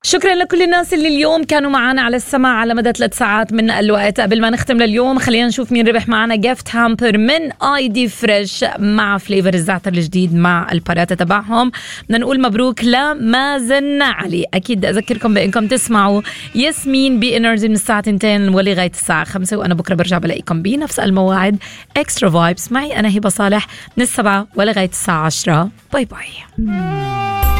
شكرا لكل الناس اللي اليوم كانوا معنا على السماع على مدى 3 ساعات من الوقت. قبل ما نختم لليوم خلينا نشوف مين ربح معنا جيفت هامبر من ID فريش مع فليفر الزعتر الجديد مع الباراتة تبعهم. بدنا نقول مبروك لمازن علي. أكيد أذكركم بأنكم تسمعوا ياسمين بإنرجي من الساعة 2 ولغاية الساعة 5، وأنا بكرة برجع بلاقيكم بنفس الموعد إكسترا فايبس معي أنا هبة صالح من 7 ولغاية الساعة 10. باي باي.